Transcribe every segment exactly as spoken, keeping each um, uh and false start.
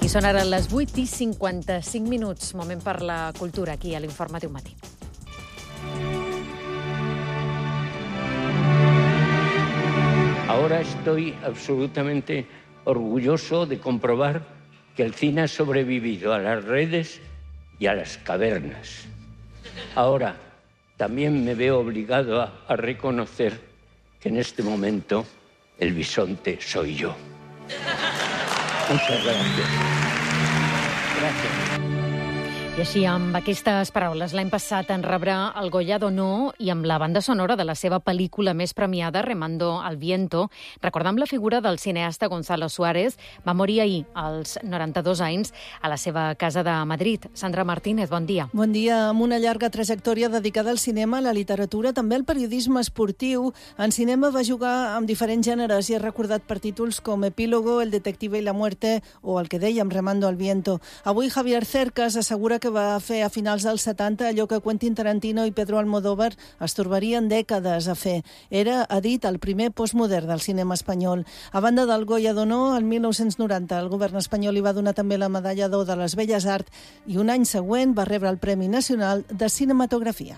I són ara les vuit i cinquanta-cinc minuts. Moment per la cultura, aquí a l'Informatiu Matí. Ahora estoy absolutamente orgulloso de comprobar que el cine ha sobrevivido a las redes y a las cavernas. Ahora también me veo obligado a, a reconocer que en este momento el bisonte soy yo. Muchas gracias. Gracias. I així, amb aquestes paraules, l'any passat en rebrà el Goya d'Honor i amb la banda sonora de la seva pel·lícula més premiada, Remando al Viento, recordant la figura del cineasta Gonzalo Suárez, va morir ahir, als noranta-dos anys, a la seva casa de Madrid. Sandra Martínez, bon dia. Bon dia. Amb una llarga trajectòria dedicada al cinema, a la literatura, també al periodisme esportiu, en cinema va jugar amb diferents gèneres i és recordat per títols com Epílogo, El detective y la muerte o el que dèiem, Remando al Viento. Avui Javier Cercas assegura que va fer a finals dels setanta allò que Quentin Tarantino i Pedro Almodóvar es torbarien dècades a fer. Era, ha dit, el primer postmodern del cinema espanyol. A banda del Goya d'Honor, el mil nou-cents noranta el govern espanyol li va donar també la medalla d'or de les Belles Arts i un any següent va rebre el Premi Nacional de Cinematografia.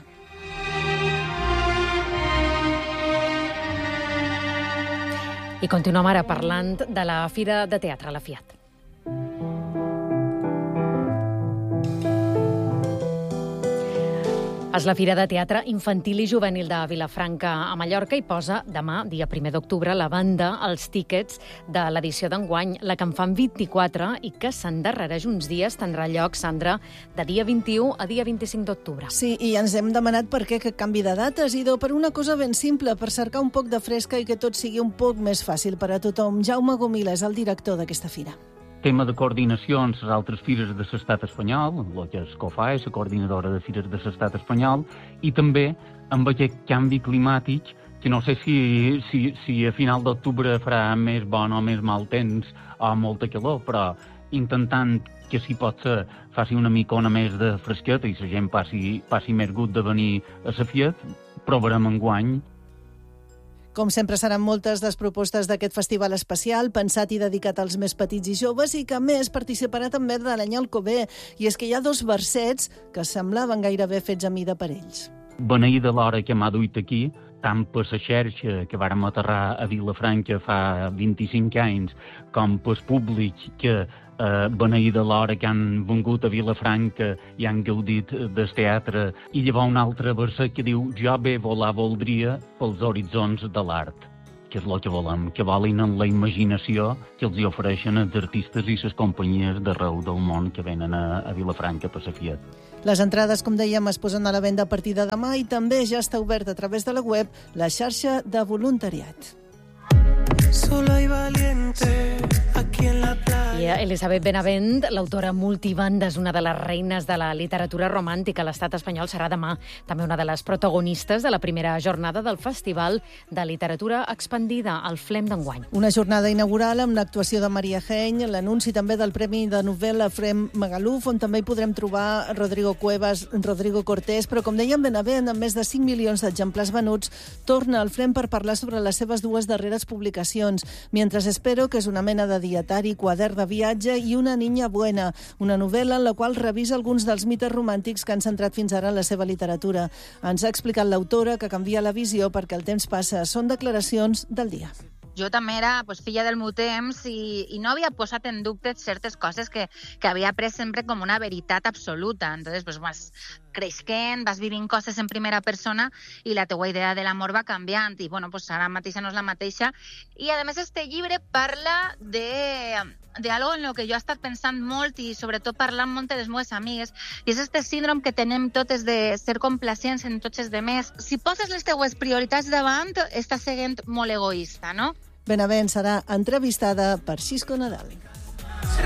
I continuem ara parlant de la Fira de Teatre, la FIAT. És la Fira de Teatre Infantil i Juvenil de Vilafranca a Mallorca i posa demà, dia primer d'octubre, a la venda els tíquets de l'edició d'enguany, la que en fan vint-i-quatre i que s'endarrereix uns dies, tindrà lloc, Sandra, de dia vint-i-u a dia vint-i-cinc d'octubre. Sí, i ens hem demanat per què aquest canvi de dates, idò, per una cosa ben simple, per cercar un poc de fresca i que tot sigui un poc més fàcil per a tothom. Jaume Gomila és el director d'aquesta fira. Tema de coordinació amb les altres fires de l'estat espanyol, el que és COFA, és la coordinadora de fires de l'estat espanyol, i també amb aquest canvi climàtic, que no sé si, si, si a final d'octubre farà més bon o més mal temps o molta calor, però intentant que si pot ser faci una micona més de fresqueta i la gent passi, passi més gust de venir a la Fiat, provarem enguany. Com sempre, seran moltes les propostes d'aquest festival especial, pensat i dedicat als més petits i joves, i que, a més, participarà també de l'any Alcover. I és que hi ha dos versets que semblaven gairebé fets a mida per ells. Beneïda l'hora que m'ha duit aquí, tant per la xarxa que vàrem aterrar a Vilafranca fa vint-i-cinc anys, com per públic que eh, beneïda l'hora que han vengut a Vilafranca i han gaudit del teatre. I llavors un altre verset que diu «Jo bé volar voldria pels horitzons de l'art», que és el que volem, que volin en la imaginació que els hi ofereixen els artistes i les companyies d'arreu del món que venen a, a Vilafranca per la Fiat. Les entrades, com dèiem, es posen a la venda a partir de demà i també ja està oberta a través de la web la xarxa de voluntariat. Solo hay valiente aquí en la playa. I Elisabet Benavent, l'autora multibanda, és una de les reines de la literatura romàntica a l'estat espanyol, serà demà també una de les protagonistes de la primera jornada del Festival de Literatura Expandida, el Flem d'enguany. Una jornada inaugural amb l'actuació de Maria Heiny, l'anunci també del Premi de novel·la Frem Magaluf, on també hi podrem trobar Rodrigo Cuevas, Rodrigo Cortés, però com dèiem, Benavent, amb més de cinc milions d'exemplars venuts, torna al Flem per parlar sobre les seves dues darreres publicacions. Mientras espero, que és una mena de dietari, quadern de viatge, i Una niña buena, una novel·la en la qual revisa alguns dels mites romàntics que han centrat fins ara en la seva literatura. Ens ha explicat l'autora que canvia la visió perquè el temps passa. Són declaracions del dia. Jo també era pues, filla del meu temps i, i no havia posat en dubte certes coses que, que havia pres sempre com una veritat absoluta. Entonces, pues, vas creixent, vas vivint coses en primera persona i la teua idea de l'amor va canviant. I bueno, pues, ara mateixa no és la mateixa. I a més este llibre parla de, de algo en lo que jo he estat pensant molt i sobretot parlant amb moltes de les meves amigues, i és este síndrome que tenem totes de ser complacients en tots els demés. Si poses les teues prioritats davant, estàs sent molt egoista, no? Benavent serà entrevistada per Xisco Nadal.